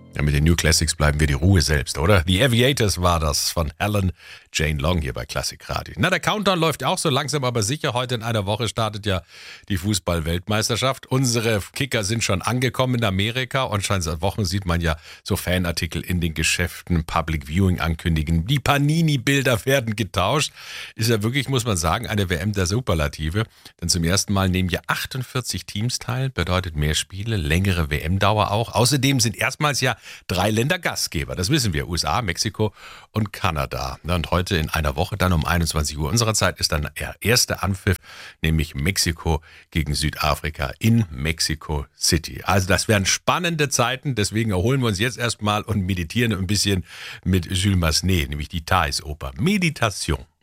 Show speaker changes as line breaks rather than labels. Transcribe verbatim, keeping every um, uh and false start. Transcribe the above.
Ja, mit den New Classics bleiben wir die Ruhe selbst, oder? The Aviators war das von Helen Jane Long hier bei Klassik Radio. Na, der Countdown läuft auch so langsam, aber sicher. Heute in einer Woche startet ja die Fußball-Weltmeisterschaft. Unsere Kicker sind schon angekommen in Amerika und schon seit Wochen sieht man ja so Fanartikel in den Geschäften, Public Viewing ankündigen. Die Panini-Bilder werden getauscht. Ist ja wirklich, muss man sagen, eine W M der Superlative. Denn zum ersten Mal nehmen ja achtundvierzig Teams teil, bedeutet mehr Spiele, längere W M-Dauer auch. Außerdem sind erstmals ja drei Länder Gastgeber. Das wissen wir, U S A, Mexiko und Kanada. Und heute in einer Woche, dann um einundzwanzig Uhr unserer Zeit, ist dann der erste Anpfiff, nämlich Mexiko gegen Südafrika in Mexico City. Also das wären spannende Zeiten, deswegen erholen wir uns jetzt erstmal und meditieren ein bisschen mit Jules Massenet, nämlich die Thais-Oper Meditation.